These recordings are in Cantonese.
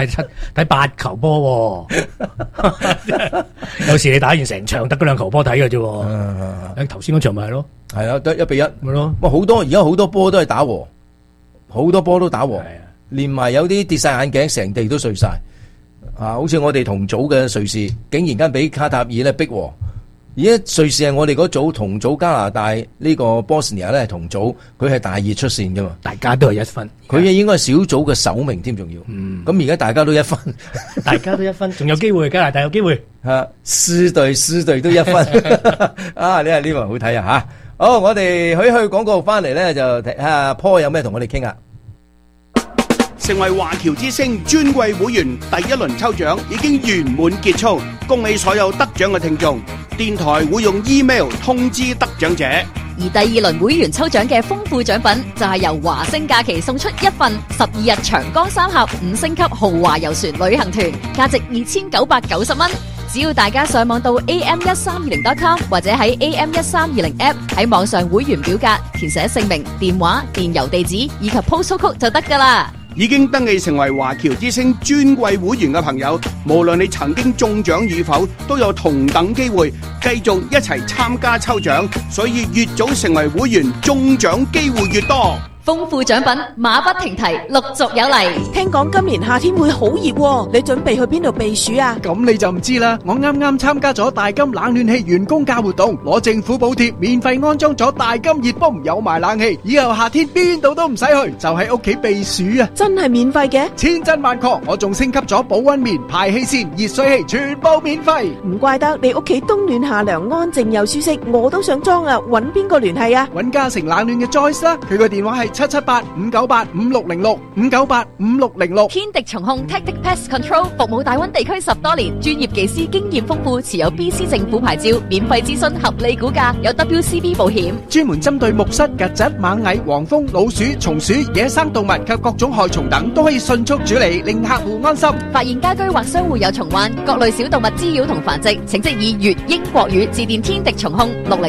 睇8球波喎，有時你打完成場得嗰2球波睇嘅啫。頭先嗰場咪係咯， 係啊，得1-1 咪咯。 哇，而家好多波都係打和，好多波都打和，連埋有啲跌晒眼鏡，成地都碎晒。好似我哋同組嘅瑞士，竟然間俾卡塔爾咧逼和。而家瑞士係我哋嗰組同組加拿大呢個波斯尼亞咧係同組，佢係大熱出線噶嘛， 大家都係1分， 佢應該係小組嘅首名添，仲要。咁而家大家都1分， 大家都1分，仲有機會，加拿大有機會。 輸隊都1分。啊，你係呢個好睇啊吓！好，我哋去廣告翻嚟咧，就睇下 Paul 有咩同我哋傾啊。 成為華僑之星尊貴會員第1輪抽獎已經圓滿結束，恭喜所有得獎嘅聽眾。電台會用 email 通知得獎者。 而第2輪會員抽獎嘅豐富獎品就係由華星假期送出1份12日長江3峽5星級豪華遊船旅行團，價值2990蚊。只要大家上網到 am1320.com 或者喺 am1320 app 喺網上會員表格填寫姓名、電話、電郵地址以及 postal code 就得㗎喇。 已經登記成為華僑之星尊貴會員嘅朋友，無論你曾經中獎與否，都有同等機會繼續一齊參加抽獎，所以越早成為會員，中獎機會越多。 豐富獎品馬不停蹄，陸續有嚟。 聽講今年夏天會好熱喎，你準備去邊度避暑啊？ 咁你就唔知啦，我啱啱參加咗大金冷暖氣員工價活動，攞政府補貼，免費安裝咗大金熱泵，有埋冷氣，以後夏天邊度都唔使去，就喺屋企避暑啊！ 真係免費嘅？ 千真萬確，我仲升級咗保溫棉、排氣扇、熱水器，全部免費。 唔怪得你屋企冬暖夏涼，安靜又舒適，我都想裝啊！搵邊個聯繫啊？ 搵嘉誠冷暖嘅 Joyce 啦，佢個電話係778-598-5606 598-5606。 天敵蟲控 Tactic Pest Control 服務大灣地區10多年，專業技師經驗豐富，持有 BC 政府牌照，免費諮詢，合理估價，有 WCB 保險， 專門針對木虱、曱甴、螞蟻、黃蜂、老鼠、松鼠、野生動物及各種害蟲等，都可以迅速處理，令客戶安心。 發現家居或商戶有蟲患、各類小動物滋擾同繁殖，請即以粵英國語致電天敵蟲控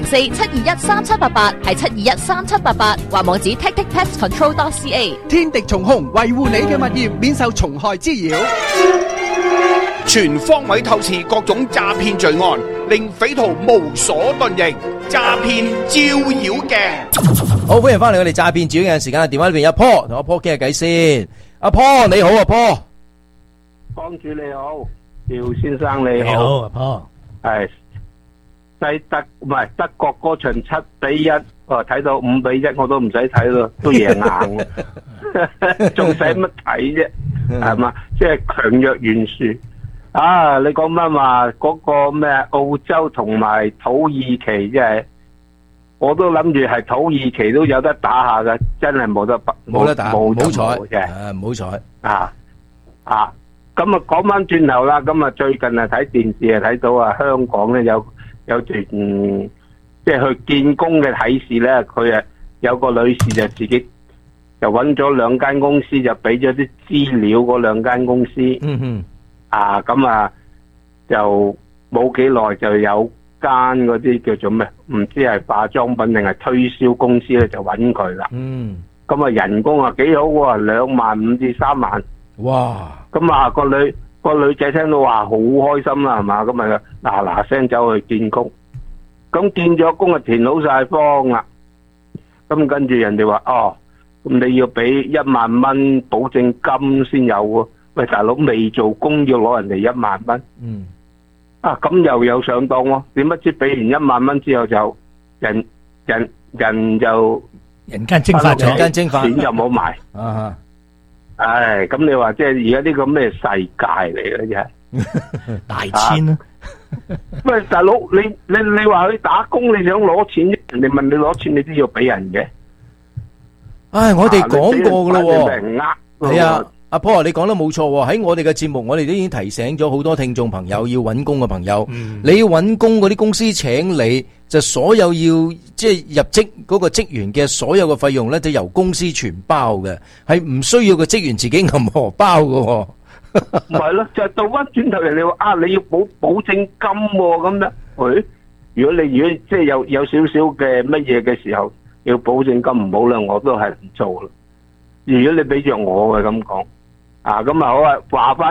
604-721-3788，係721-3788，或網址 tacticpestcontrol.ca。 天敵蟲控維護你嘅物業免受蟲害滋擾， 全方位透視各種詐騙罪案，令匪徒無所遁形。詐騙照妖鏡。 好，歡迎翻嚟我哋詐騙照妖鏡時間，電話裏邊有 Paul 同阿 Paul 傾下偈先。阿 Paul 你好啊 Paul， 幫主你好，趙先生你好， 你好阿 Paul， 係德國嗰場7-1，睇到5-1我都唔使睇咯，都贏硬，仲使乜睇啫？係嘛，即係強弱懸殊。啊，你講乜話嗰個咩澳洲同埋土耳其，即係我都諗住係土耳其都有得打下㗎，真係冇得打， 唔好彩，唔好彩啊！咁啊講翻轉頭啦，咁啊最近啊睇電視啊睇到啊香港咧有段即係去見工嘅啟示咧，佢啊有個女士就自己就揾咗2間公司，就俾咗啲資料嗰2間公司。咁啊就冇幾耐就有間嗰啲叫做咩，唔知係化妝品定係推銷公司咧，就揾佢啦。咁啊人工啊幾好喎，25,000至3萬。 哇！ 咁啊個女仔聽到話好開心啦，係嘛？咁啊嗱聲走去見工，咁見咗工啊填好晒方啦。咁跟住人哋話咁你要俾1萬蚊保證金先有喎。喂，大佬未做工要攞人哋1萬蚊，咁又有上當喎？點不知俾完1萬蚊之後就人就人間蒸發咗， 錢就冇埋。唉，咁你話即係而家呢個咩世界嚟嘅啫？ 大千啊！ 喂，大佬，你話去打工，你想攞錢，人哋問你攞錢，你都要俾人嘅。 唉，我哋講過噶咯，係啊。阿 Paul， 你講得冇錯喎！喺我哋嘅節目，我哋都已經提醒咗好多聽眾朋友要揾工嘅朋友，你要揾工嗰啲公司請你，就所有要即係入職嗰個職員嘅所有嘅費用咧，就由公司全包嘅，係唔需要個職員自己揞荷包嘅。 唔係咯，就係倒翻轉頭，人哋話你要保證金咁樣。喂，如果即係有少少嘅乜嘢嘅時候，要保證金唔好啦，我都係唔做啦。如果你俾着我嘅咁講。 咁啊好啊，話翻